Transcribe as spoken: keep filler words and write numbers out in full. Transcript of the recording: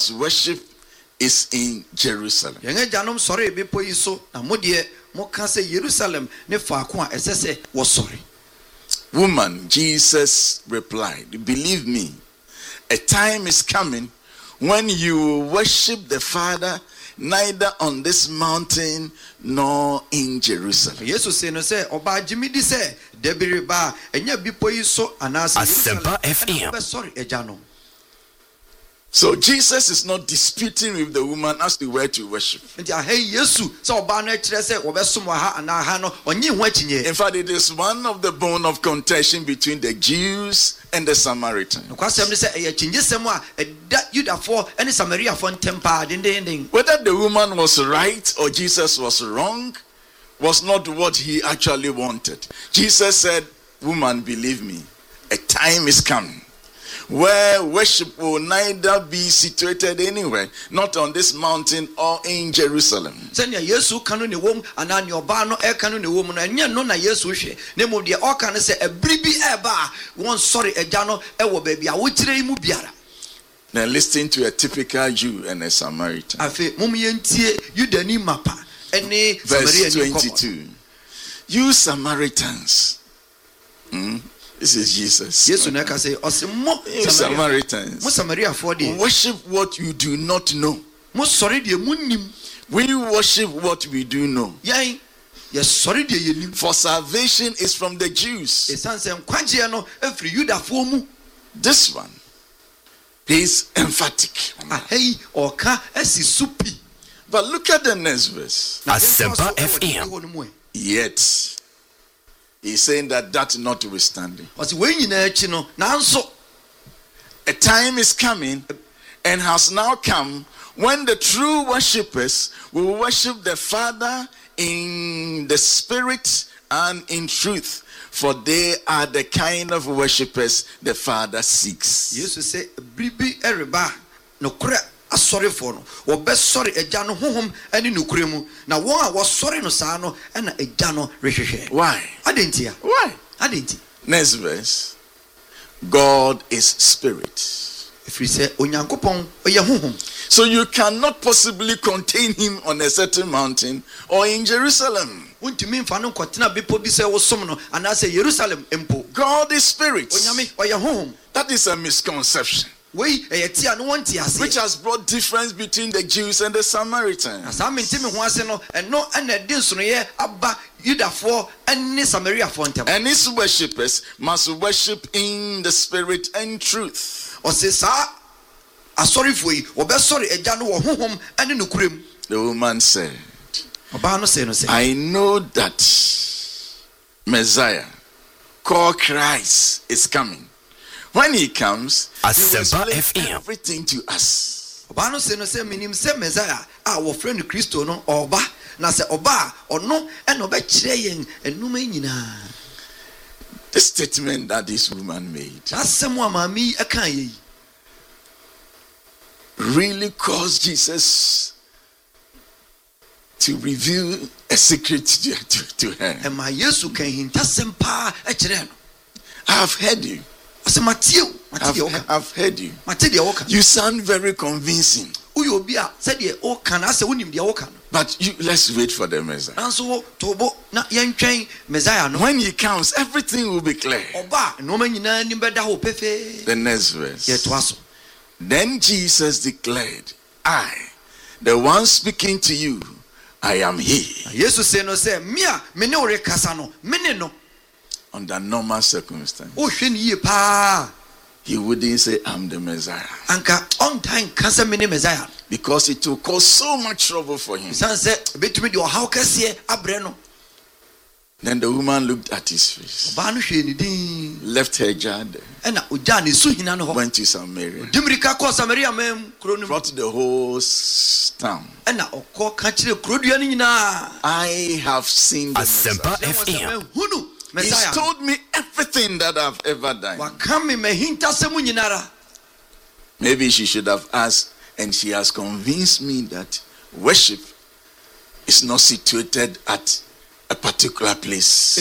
forefathers' worship is in Jerusalem. Woman, Jesus replied, believe me, a time is coming when you will worship the Father neither on this mountain nor in Jerusalem. Asempa F M. So Jesus is not disputing with the woman as to where to worship. In fact, it is one of the bone of contention between the Jews and the Samaritans. Whether the woman was right or Jesus was wrong was not what he actually wanted. Jesus said, woman, believe me, a time is coming where worship will neither be situated anywhere, not on this mountain or in Jerusalem. But then listen to a typical Jew and a Samaritan. Verse twenty-two. You Samaritans. Hmm? This is Jesus. You Samaritans, worship what you do not know. We worship what we do know. For salvation is from the Jews. This one is emphatic. But look at the next verse. Asempa F M. Yet he's saying that that notwithstanding, a time is coming and has now come when the true worshippers will worship the Father in the Spirit and in truth, for they are the kind of worshippers the Father seeks. Jesus said, sorry for no or best sorry a jano home and in Ukremu. Now one was sorry no sano and a jano reshe. Why? I didn't hear. Why? I didn't. Next verse. God is spirit. If we say Onyankopon oya home. So you cannot possibly contain him on a certain mountain or in Jerusalem. God is spirit. That is a misconception which has brought difference between the Jews and the Samaritans. And his worshippers must worship in the spirit and truth. The woman said, I know that Messiah called Christ is coming. When he comes, he will explain everything to us. The statement that this woman made really caused Jesus to reveal a secret to, to, to her. I have heard you. I've, I've heard you. You sound very convincing. But you, let's wait for the Messiah. When he comes, everything will be clear. The next verse. Then Jesus declared, I, the one speaking to you, I am he. Under normal circumstances, he wouldn't say, I'm the Messiah. Because it will cause so much trouble for him. Then the woman looked at his face, left her jar there, went to Samaria, brought the whole town. I have seen the Messiah. He's told me everything that I've ever done. Maybe she should have asked, and she has convinced me that worship is not situated at a particular place.